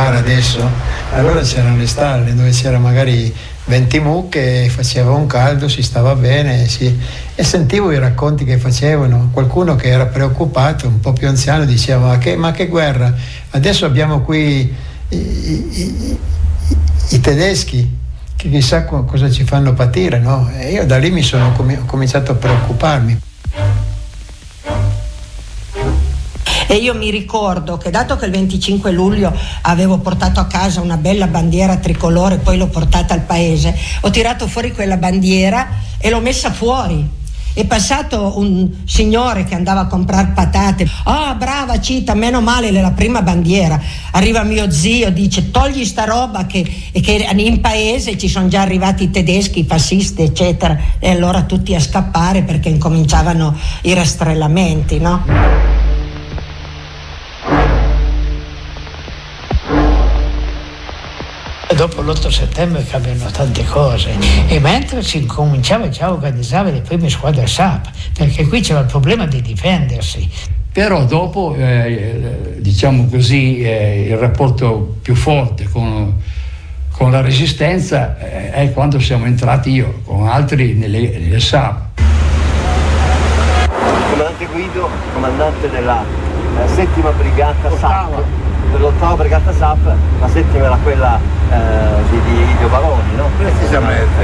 bar adesso, allora c'erano le stalle dove c'era magari 20 mucche, faceva un caldo, si stava bene, e sentivo i racconti che facevano. Qualcuno che era preoccupato, un po' più anziano, diceva ma che guerra, adesso abbiamo qui i tedeschi che chissà cosa ci fanno patire, no? E io da lì ho cominciato a preoccuparmi. E io mi ricordo che, dato che il 25 luglio avevo portato a casa una bella bandiera tricolore, poi l'ho portata al paese, ho tirato fuori quella bandiera e l'ho messa fuori. È passato un signore che andava a comprare patate. Brava Cita, meno male, è la prima bandiera. Arriva mio zio, dice: togli sta roba che in paese ci sono già arrivati i tedeschi, i fascisti, eccetera. E allora tutti a scappare perché incominciavano i rastrellamenti, no? Dopo l'8 settembre cambiano tante cose, e mentre si cominciava già a organizzare le prime squadre SAP, perché qui c'era il problema di difendersi. Però dopo, diciamo così, il rapporto più forte con la resistenza è quando siamo entrati io con altri nelle SAP. Comandante Guido, comandante della 7ª brigata SAP, dell'8ª brigata SAP, la 7ª era quella di Idio Baroni, no? Precisamente.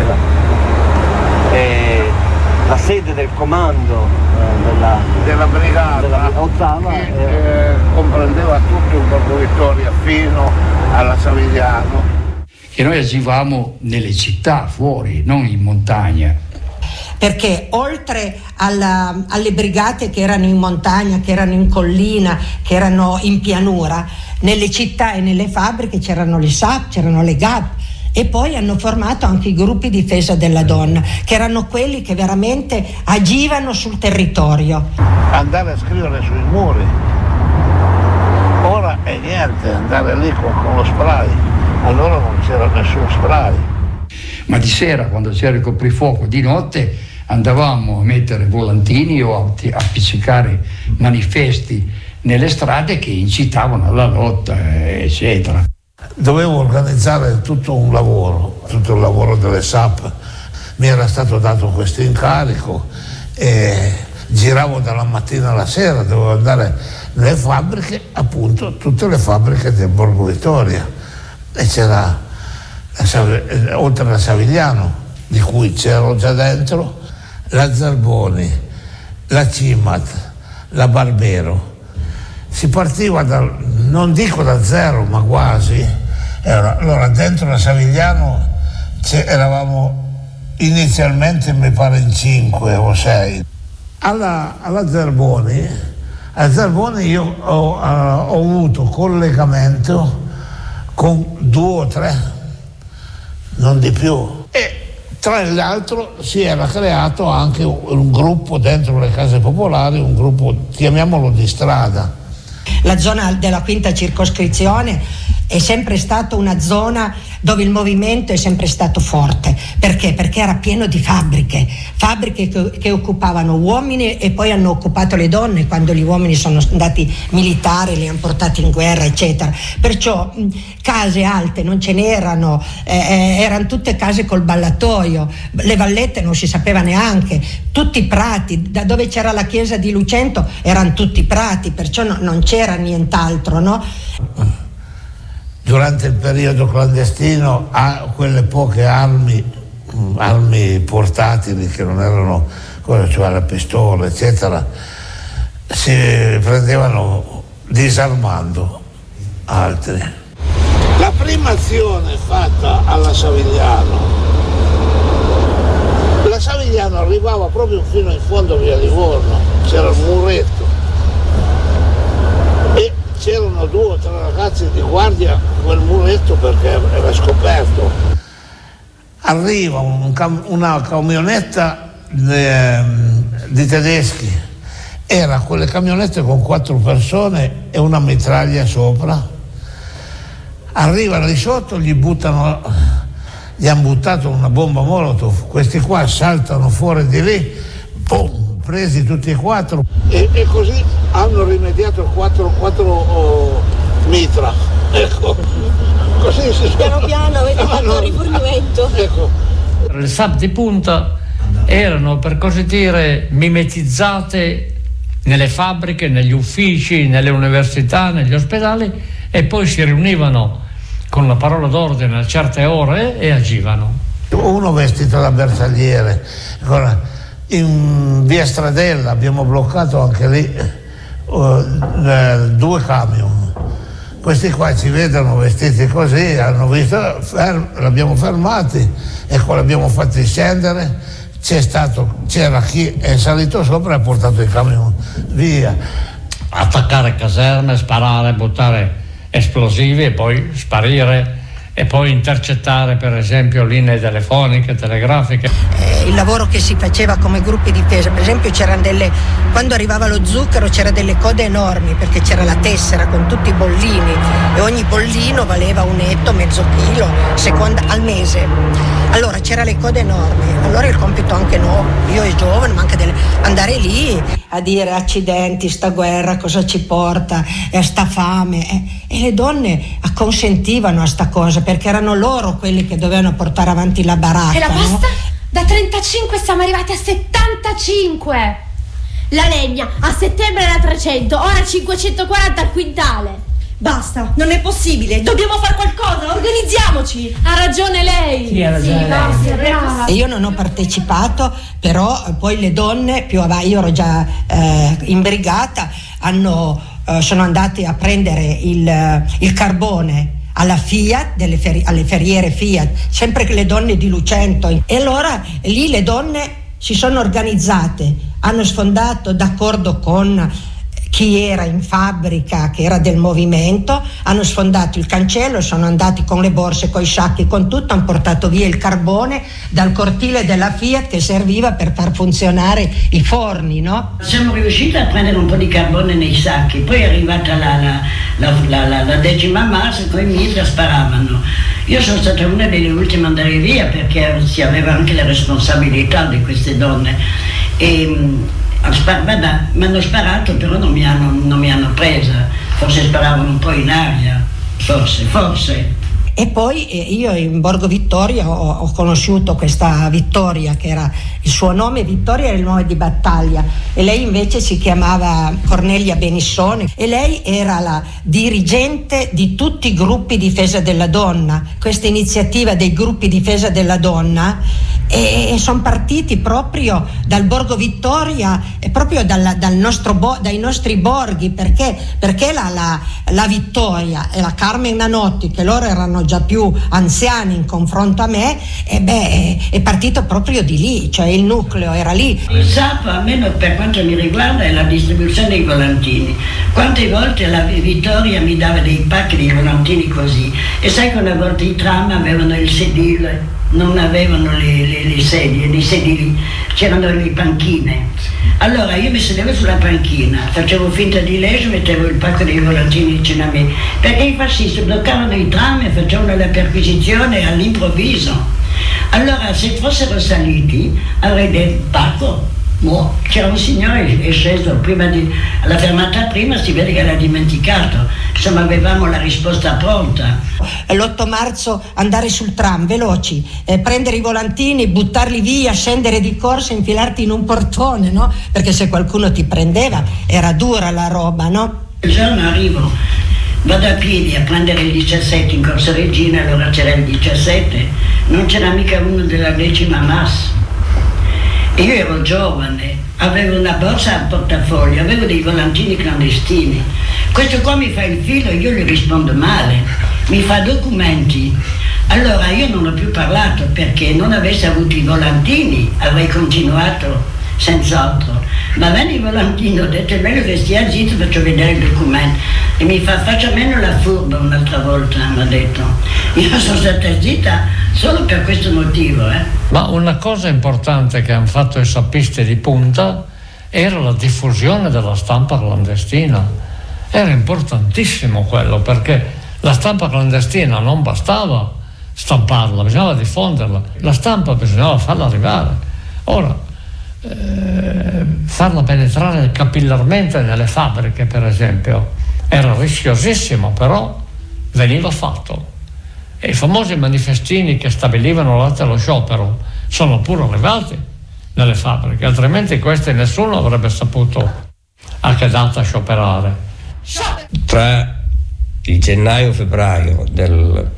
E la sede del comando della brigata 8ª che comprendeva tutto il Borgo Vittoria fino alla Savigliano. Che noi agivamo nelle città, fuori, non in montagna. Perché oltre alle brigate che erano in montagna, che erano in collina, che erano in pianura, nelle città e nelle fabbriche c'erano le SAP, c'erano le GAP, e poi hanno formato anche i gruppi difesa della donna, che erano quelli che veramente agivano sul territorio. Andare a scrivere sui muri, ora è niente, andare lì con lo spray, allora non c'era nessun spray. Ma di sera, quando c'era il coprifuoco, di notte andavamo a mettere volantini o a appiccicare manifesti nelle strade che incitavano alla lotta, eccetera. Dovevo organizzare tutto il lavoro delle SAP. Mi era stato dato questo incarico e giravo dalla mattina alla sera, dovevo andare nelle fabbriche, appunto tutte le fabbriche del Borgo Vittoria, e c'era oltre alla Savigliano, di cui c'ero già dentro, la Zerboni, la Cimat, la Barbero. Si partiva non dico da zero, ma quasi. Allora dentro la Savigliano eravamo inizialmente, mi pare, in 5 o 6. Alla Zerboni io ho avuto collegamento con 2 o 3, non di più, e tra l'altro si era creato anche un gruppo dentro le case popolari, un gruppo, chiamiamolo, di strada. La zona della 5ª circoscrizione è sempre stata una zona dove il movimento è sempre stato forte. Perché? Perché era pieno di fabbriche che occupavano uomini, e poi hanno occupato le donne quando gli uomini sono andati militari, li hanno portati in guerra, eccetera. Perciò case alte non ce n'erano, erano tutte case col ballatoio, le vallette non si sapeva neanche, tutti prati, da dove c'era la chiesa di Lucento erano tutti prati, perciò non c'era nient'altro, no? Durante il periodo clandestino, quelle poche armi portatili che non erano, cioè la pistola, eccetera, si prendevano disarmando altri. La prima azione fatta alla Savigliano, la Savigliano arrivava proprio fino in fondo via Livorno, c'era un muretto e c'erano 2 o 3 ragazzi di guardia a quel muretto perché era scoperto. Arriva una camionetta di tedeschi, era quelle camionette con 4 persone e una mitraglia sopra. Arrivano di sotto, gli hanno buttato una bomba Molotov, questi qua saltano fuori di lì, boom, presi tutti e 4 e così hanno rimediato 4 mitra, ecco. rifornimento. Le SAP di punta erano, per così dire, mimetizzate nelle fabbriche, negli uffici, nelle università, negli ospedali, e poi si riunivano con la parola d'ordine a certe ore e agivano. Uno vestito da bersagliere. In via Stradella abbiamo bloccato anche lì 2 camion. Questi qua ci vedono vestiti così, hanno visto, l'abbiamo fermati e poi l'abbiamo fatti scendere. C'era chi è salito sopra e ha portato i camion via. Attaccare caserme, sparare, buttare esplosivi e poi sparire, e poi intercettare per esempio linee telefoniche, telegrafiche. Il lavoro che si faceva come gruppi di difesa, per esempio quando arrivava lo zucchero c'era delle code enormi, perché c'era la tessera con tutti i bollini e ogni bollino valeva un etto, mezzo chilo, al mese. Allora c'era le code enormi, allora il compito anche io e giovane, ma anche andare lì a dire accidenti, sta guerra cosa ci porta, sta fame, e le donne acconsentivano a sta cosa, perché erano loro quelli che dovevano portare avanti la baracca. E la pasta? No? Da 35 siamo arrivati a 75. La legna a settembre era 300, ora 540 al quintale. Basta, non è possibile, dobbiamo fare qualcosa, organizziamoci. Ha ragione lei. Sì, ha ragione lei. Brava. E io non ho partecipato, però poi le donne più avanti, io ero già in brigata, sono andate a prendere il carbone alla Fiat, alle ferriere Fiat, sempre le donne di Lucento, e allora lì le donne si sono organizzate, hanno sfondato d'accordo con chi era in fabbrica, che era del movimento, hanno sfondato il cancello, sono andati con le borse, con i sacchi, con tutto, hanno portato via il carbone dal cortile della Fiat che serviva per far funzionare i forni, no? Siamo riusciti a prendere un po' di carbone nei sacchi, poi è arrivata la 10ª massa, con i mitra sparavano. Io sono stata una delle ultime ad andare via, perché si aveva anche la responsabilità di queste donne. Mi hanno sparato, però non mi hanno presa, forse sparavano un po' in aria, forse. E poi io in Borgo Vittoria ho conosciuto questa Vittoria, che era il suo nome, Vittoria era il nome di battaglia, e lei invece si chiamava Cornelia Benissone, e lei era la dirigente di tutti i gruppi difesa della donna. Questa iniziativa dei gruppi difesa della donna e sono partiti proprio dal Borgo Vittoria e proprio dai nostri borghi, perché la Vittoria e la Carmen Nanotti, che loro erano già più anziani in confronto a me, è partito proprio di lì, cioè il nucleo era lì. Il SAP, almeno per quanto mi riguarda, è la distribuzione dei volantini. Quante volte la Vittoria mi dava dei pacchi di volantini così, e sai che una volta i tram avevano il sedile, non avevano le sedie, i sedili, c'erano le panchine. Allora io mi sedevo sulla panchina, facevo finta di leggere, mettevo il pacco dei volantini vicino a me, perché i fascisti bloccavano i tram e facevano la perquisizione all'improvviso. Allora se fossero saliti avrei detto pacco. C'era un signore è sceso alla fermata prima, si vede che l'ha dimenticato, insomma avevamo la risposta pronta. L'8 marzo andare sul tram veloci, prendere i volantini, buttarli via, scendere di corsa, infilarti in un portone, no? Perché se qualcuno ti prendeva era dura la roba, no? Il giorno arrivo, vado a piedi a prendere il 17 in Corso Regina, allora c'era il 17, non c'era mica uno della 10ª massa. Io ero giovane, avevo una borsa a portafoglio, avevo dei volantini clandestini. Questo qua mi fa il filo e io gli rispondo male, mi fa documenti. Allora io non ho più parlato, perché non avessi avuto i volantini avrei continuato senz'altro. Ma venne il volantino, ho detto è meglio che stia zitto, faccio vedere il documento. E mi fa faccia meno la furba un'altra volta, mi ha detto. Io sono stata zitta solo per questo motivo. Ma una cosa importante che hanno fatto i sappisti di punta era la diffusione della stampa clandestina. Era importantissimo quello, perché la stampa clandestina non bastava stamparla, bisognava diffonderla. La stampa bisognava farla arrivare. Ora, farla penetrare capillarmente nelle fabbriche, per esempio, era rischiosissimo, però veniva fatto. E i famosi manifestini che stabilivano l'atto allo sciopero sono pure arrivati nelle fabbriche, altrimenti questi nessuno avrebbe saputo a che data scioperare. Tra il gennaio-febbraio del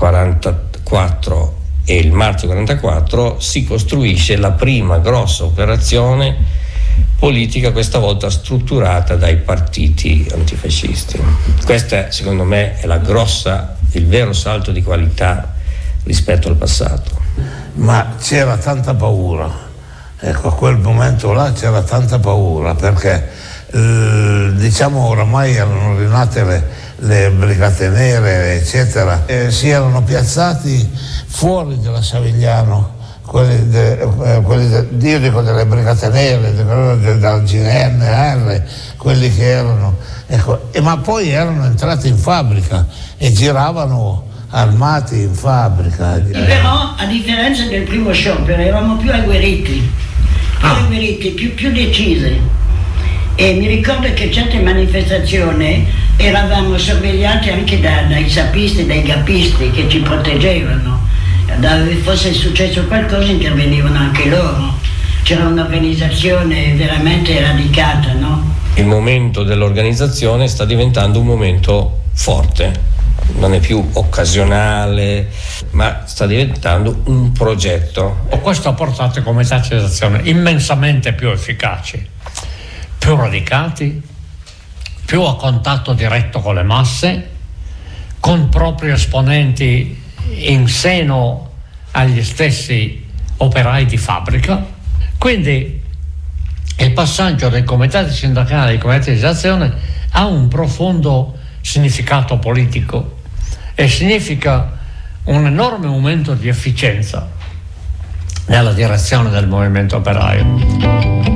44 e il marzo 44 si costruisce la prima grossa operazione politica, questa volta strutturata dai partiti antifascisti. Questa, secondo me, è il vero salto di qualità rispetto al passato. Ma c'era tanta paura, ecco, a quel momento là c'era tanta paura, perché diciamo oramai erano rinate le brigate nere, eccetera, e si erano piazzati fuori della Savigliano quelli delle brigate nere, della GNR, quelli che erano, ecco, ma poi erano entrati in fabbrica e giravano armati in fabbrica. Però a differenza del primo sciopero eravamo più agguerriti, più decisi, e mi ricordo che certe manifestazioni eravamo sorvegliati anche dai sappisti, dai gappisti che ci proteggevano. Fosse successo qualcosa intervenivano anche loro, c'era un'organizzazione veramente radicata, no? Il momento dell'organizzazione sta diventando un momento forte, non è più occasionale, ma sta diventando un progetto. Questo ha portato come tasse d'azione immensamente più efficaci, più radicati, più a contatto diretto con le masse, con propri esponenti in seno agli stessi operai di fabbrica. Quindi il passaggio dai comitati sindacali ai comitati di azione ha un profondo significato politico e significa un enorme aumento di efficienza nella direzione del movimento operaio.